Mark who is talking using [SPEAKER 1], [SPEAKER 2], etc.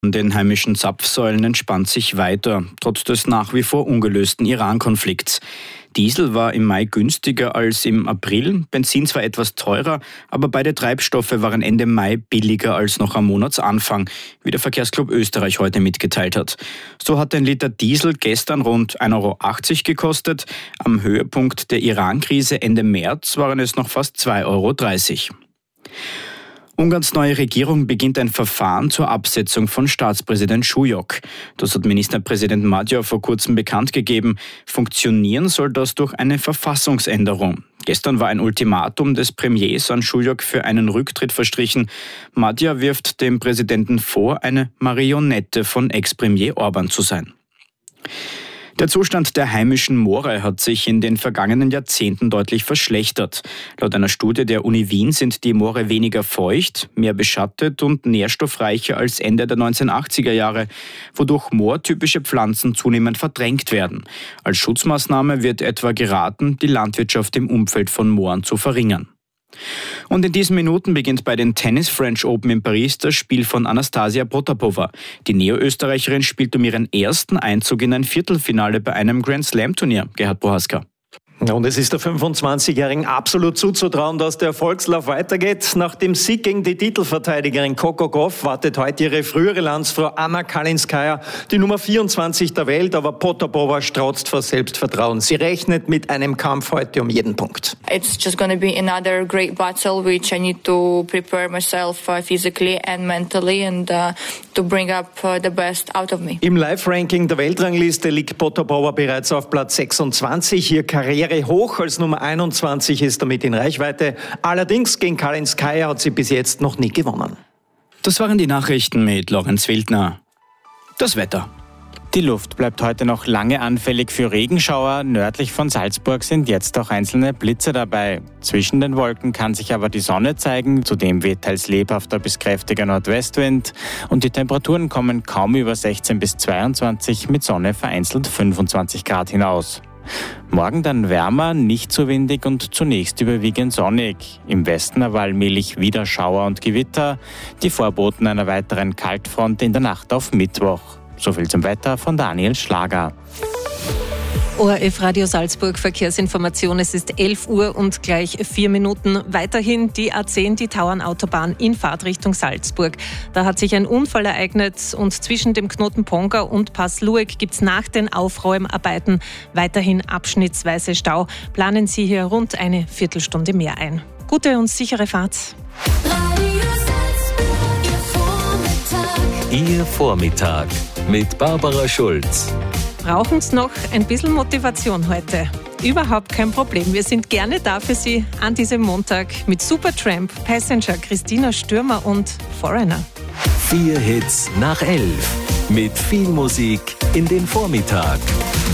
[SPEAKER 1] Den heimischen Zapfsäulen entspannt sich weiter, trotz des nach wie vor ungelösten Iran-Konflikts. Diesel war im Mai günstiger als im April, Benzin zwar etwas teurer, aber beide Treibstoffe waren Ende Mai billiger als noch am Monatsanfang, wie der Verkehrsclub Österreich heute mitgeteilt hat. So hat ein Liter Diesel gestern rund 1,80 Euro gekostet, am Höhepunkt der Iran-Krise Ende März waren es noch fast 2,30 Euro. Ungarns neue Regierung beginnt ein Verfahren zur Absetzung von Staatspräsident Šujok. Das hat Ministerpräsident Magyar vor kurzem bekannt gegeben. Funktionieren soll das durch eine Verfassungsänderung. Gestern war ein Ultimatum des Premiers an Šujok für einen Rücktritt verstrichen. Magyar wirft dem Präsidenten vor, eine Marionette von Ex-Premier Orban zu sein. Der Zustand der heimischen Moore hat sich in den vergangenen Jahrzehnten deutlich verschlechtert. Laut einer Studie der Uni Wien sind die Moore weniger feucht, mehr beschattet und nährstoffreicher als Ende der 1980er Jahre, wodurch moortypische Pflanzen zunehmend verdrängt werden. Als Schutzmaßnahme wird etwa geraten, die Landwirtschaft im Umfeld von Mooren zu verringern. Und in diesen Minuten beginnt bei den Tennis French Open in Paris das Spiel von Anastasia Potapova. Die Neo-Österreicherin spielt um ihren ersten Einzug in ein Viertelfinale bei einem Grand-Slam-Turnier. Gerhard Prohaska.
[SPEAKER 2] Und es ist der 25-Jährigen absolut zuzutrauen, dass der Erfolgslauf weitergeht. Nach dem Sieg gegen die Titelverteidigerin Coco Gauff wartet heute ihre frühere Landsfrau Anna Kalinskaya, die Nummer 24 der Welt, aber Potapova strotzt vor Selbstvertrauen. Sie rechnet mit einem Kampf heute um jeden Punkt.
[SPEAKER 3] It's just going to be another great battle, which I need to prepare myself physically and mentally and to bring up the best out of me.
[SPEAKER 2] Im Live-Ranking der Weltrangliste liegt Potapova bereits auf Platz 26. Ihr Karriere hoch als Nummer 21 ist damit in Reichweite. Allerdings gegen Kalinskaya hat sie bis jetzt noch nie gewonnen.
[SPEAKER 1] Das waren die Nachrichten mit Lorenz Wildner. Das Wetter.
[SPEAKER 4] Die Luft bleibt heute noch lange anfällig für Regenschauer. Nördlich von Salzburg sind jetzt auch einzelne Blitze dabei. Zwischen den Wolken kann sich aber die Sonne zeigen. Zudem weht teils lebhafter bis kräftiger Nordwestwind. Und die Temperaturen kommen kaum über 16 bis 22, mit Sonne vereinzelt 25 Grad hinaus. Morgen dann wärmer, nicht zu windig und zunächst überwiegend sonnig. Im Westen aber allmählich wieder Schauer und Gewitter. Die Vorboten einer weiteren Kaltfront in der Nacht auf Mittwoch. Soviel zum Wetter von Daniel Schlager.
[SPEAKER 5] ORF Radio Salzburg Verkehrsinformation. Es ist 11 Uhr und gleich 4 Minuten. Weiterhin die A10, die Tauernautobahn in Fahrtrichtung Salzburg. Da hat sich ein Unfall ereignet und zwischen dem Knoten Pongau und Pass Lueck gibt es nach den Aufräumarbeiten weiterhin abschnittsweise Stau. Planen Sie hier rund eine Viertelstunde mehr ein. Gute und sichere Fahrt.
[SPEAKER 6] Ihr Vormittag mit Barbara Schulz.
[SPEAKER 5] Brauchen Sie noch ein bisschen Motivation heute? Überhaupt kein Problem. Wir sind gerne da für Sie an diesem Montag mit Supertramp, Passenger, Christina Stürmer und Foreigner.
[SPEAKER 6] 4 Hits nach 11. Mit viel Musik in den Vormittag.